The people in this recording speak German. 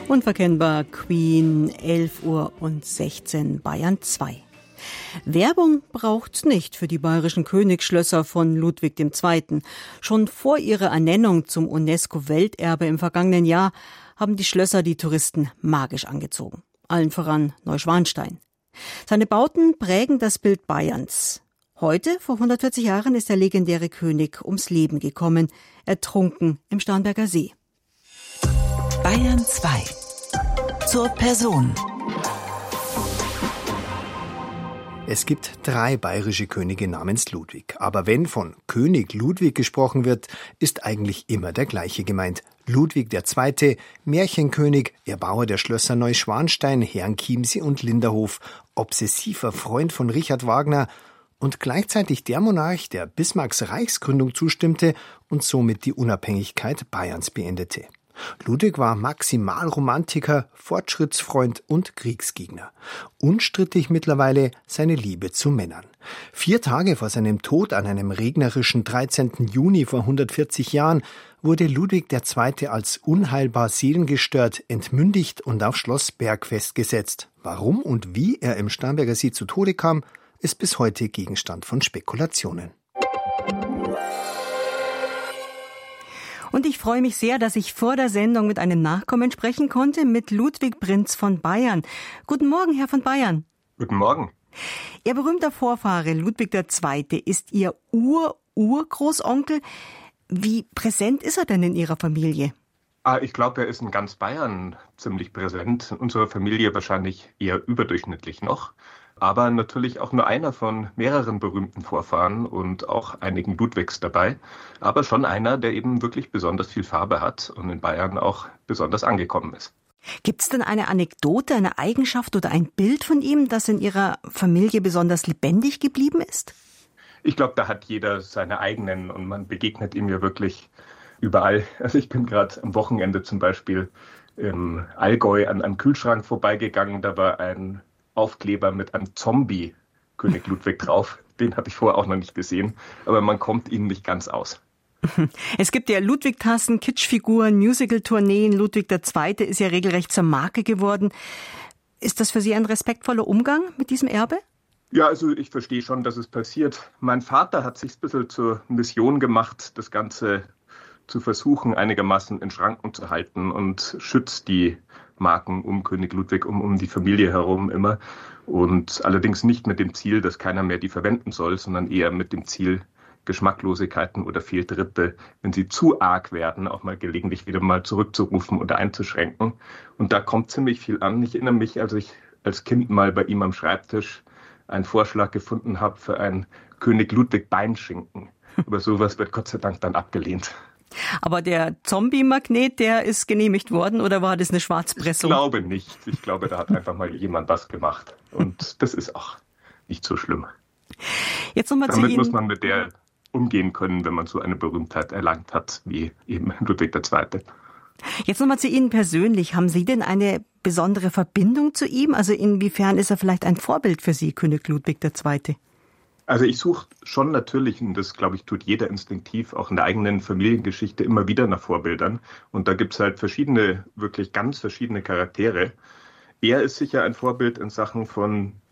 Unverkennbar Queen, 11:16 Uhr, Bayern 2. Werbung braucht's nicht für die bayerischen Königsschlösser von Ludwig II. Schon vor ihrer Ernennung zum UNESCO-Welterbe im vergangenen Jahr haben die Schlösser die Touristen magisch angezogen. Allen voran Neuschwanstein. Seine Bauten prägen das Bild Bayerns. Heute, vor 140 Jahren, ist der legendäre König ums Leben gekommen, ertrunken im Starnberger See. Bayern 2. Zur Person. Es gibt 3 bayerische Könige namens Ludwig. Aber wenn von König Ludwig gesprochen wird, ist eigentlich immer der gleiche gemeint. Ludwig II., Märchenkönig, Erbauer der Schlösser Neuschwanstein, Herrenchiemsee und Linderhof, obsessiver Freund von Richard Wagner und gleichzeitig der Monarch, der Bismarcks Reichsgründung zustimmte und somit die Unabhängigkeit Bayerns beendete. Ludwig war Maximalromantiker, Fortschrittsfreund und Kriegsgegner. Unstrittig mittlerweile seine Liebe zu Männern. 4 Tage vor seinem Tod an einem regnerischen 13. Juni vor 140 Jahren wurde Ludwig II. Als unheilbar seelengestört entmündigt und auf Schloss Bergfest gesetzt. Warum und wie er im Starnberger See zu Tode kam, ist bis heute Gegenstand von Spekulationen. Und ich freue mich sehr, dass ich vor der Sendung mit einem Nachkommen sprechen konnte, mit Ludwig Prinz von Bayern. Guten Morgen, Herr von Bayern. Guten Morgen. Ihr berühmter Vorfahre Ludwig II. Ist Ihr Urgroßonkel. Wie präsent ist er denn in Ihrer Familie? Ich glaube, er ist in ganz Bayern ziemlich präsent. In unserer Familie wahrscheinlich eher überdurchschnittlich noch. Aber natürlich auch nur einer von mehreren berühmten Vorfahren und auch einigen Ludwigs dabei. Aber schon einer, der eben wirklich besonders viel Farbe hat und in Bayern auch besonders angekommen ist. Gibt es denn eine Anekdote, eine Eigenschaft oder ein Bild von ihm, das in Ihrer Familie besonders lebendig geblieben ist? Ich glaube, da hat jeder seine eigenen und man begegnet ihm ja wirklich überall. Also ich bin gerade am Wochenende zum Beispiel im Allgäu an einem Kühlschrank vorbeigegangen. Da war ein Aufkleber mit einem Zombie König Ludwig drauf. Den habe ich vorher auch noch nicht gesehen, aber man kommt ihm nicht ganz aus. Es gibt ja Ludwig-Tassen, Kitschfiguren, Musical-Tourneen. Ludwig II. Ist ja regelrecht zur Marke geworden. Ist das für Sie ein respektvoller Umgang mit diesem Erbe? Ja, also ich verstehe schon, dass es passiert. Mein Vater hat sich ein bisschen zur Mission gemacht, das Ganze zu versuchen, einigermaßen in Schranken zu halten und schützt die Marken um König Ludwig, um die Familie herum immer. Und allerdings nicht mit dem Ziel, dass keiner mehr die verwenden soll, sondern eher mit dem Ziel, Geschmacklosigkeiten oder Fehltritte, wenn sie zu arg werden, auch mal gelegentlich wieder mal zurückzurufen oder einzuschränken. Und da kommt ziemlich viel an. Ich erinnere mich, als ich als Kind mal bei ihm am Schreibtisch einen Vorschlag gefunden habe für einen König Ludwig Beinschinken. Aber sowas wird Gott sei Dank dann abgelehnt. Aber der Zombie-Magnet, der ist genehmigt worden oder war das eine Schwarzpressung? Ich glaube nicht. Ich glaube, da hat einfach mal jemand was gemacht. Und das ist auch nicht so schlimm. Jetzt noch mal zu Damit Ihnen. muss man mit der umgehen können, wenn man so eine Berühmtheit erlangt hat, wie eben Ludwig II. Jetzt nochmal zu Ihnen persönlich. Haben Sie denn eine besondere Verbindung zu ihm? Also inwiefern ist er vielleicht ein Vorbild für Sie, König Ludwig II.? Also ich suche schon natürlich, und das, glaube ich, tut jeder instinktiv, auch in der eigenen Familiengeschichte immer wieder nach Vorbildern. Und da gibt es halt verschiedene, wirklich ganz verschiedene Charaktere. Er ist sicher ein Vorbild in Sachen von